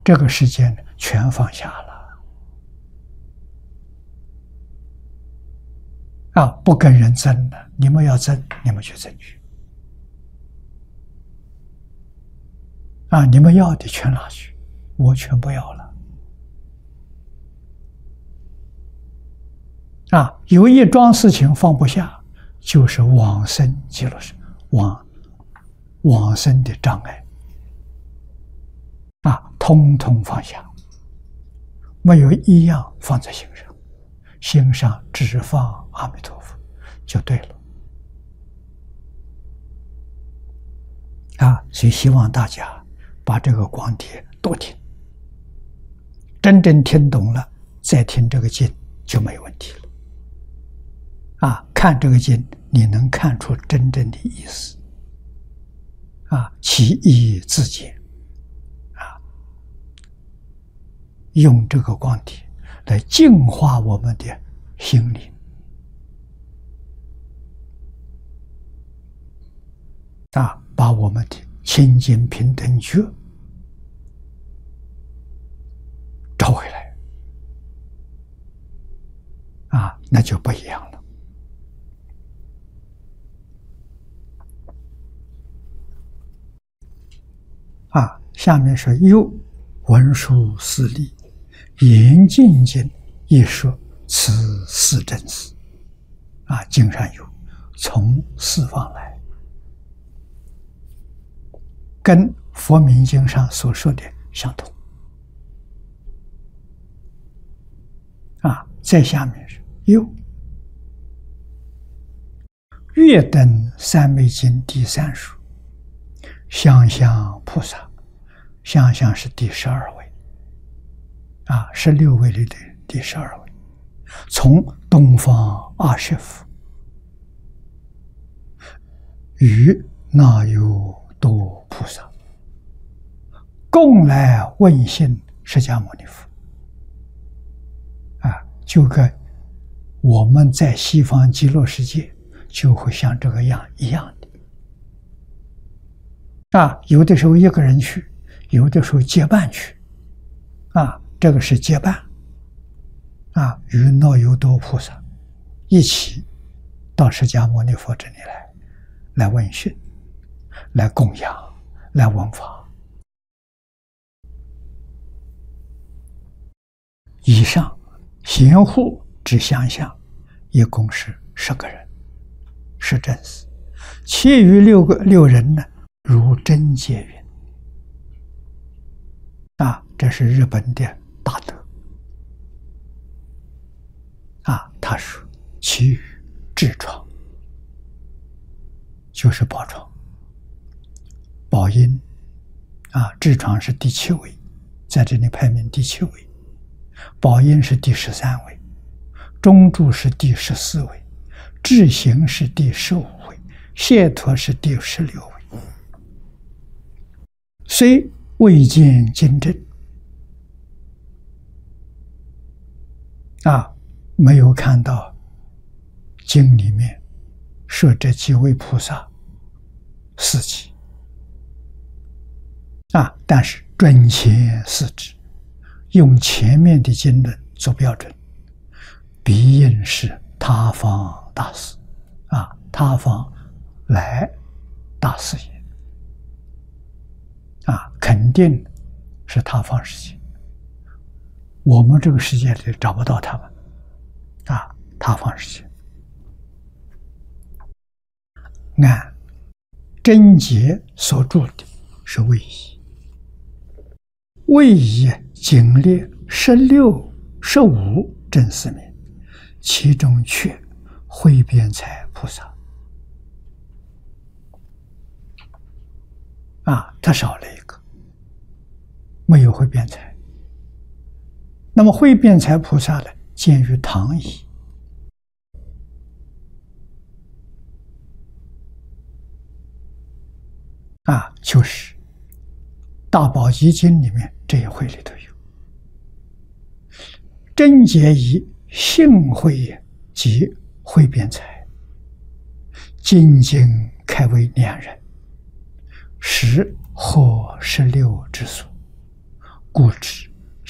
这个世间全放下了啊！不跟人争了，你们要争，你们去争取啊！你们要的全拿去，我全不要了啊！有一桩事情放不下，就是往生极乐世往生的障碍啊，通通放下，没有一样放在心上，心上只放阿弥陀佛就对了啊！所以希望大家把这个光碟多听，真正听懂了，再听这个经就没问题了啊！看这个经，你能看出真正的意思啊，其意自见啊，用这个光碟来净化我们的心灵啊，把我们的清净平等觉找回来啊，那就不一样了啊。下面说又文殊师利严净经一说此四真实啊，经上有从四方来，跟佛明经上所说的相同啊。在下面是又月等三昧经第三书香香菩萨，香香是第12位啊，16位里的第12位，从东方20府与那由多菩萨共来问信释迦牟尼佛啊，就跟我们在西方极乐世界就会像这个样一样的啊，有的时候一个人去，有的时候结伴去啊，这个是结伴啊，与那由多菩萨一起到释迦牟尼佛这里来问讯，来供养，来闻法。以上贤护之相向一共是10个人，是真实，其余六人呢，如真解云啊，这是日本的大德啊。他说其余痔疮就是宝疮，宝音啊，痔疮是第7位，在这里排名第7位，宝音是第13位，中柱是第14位，智行是第15位，解脱是第16位。虽未见经证啊，没有看到经里面说这几位菩萨事迹啊，但是准前四指，用前面的经论做标准，必应是他方大师啊，他方来大师也啊，肯定是他方世界，我们这个世界里找不到他们啊，他方世界。按真解所著的是位移，位移经列16、15真实名，其中却慧辩才菩萨啊，他少了一个，没有慧辩才。那么慧辩才菩萨呢，见于唐仪啊，就是大宝积经里面这一会里头有真解以性慧及慧辩才，精经开为2人，实获16之数， 固执。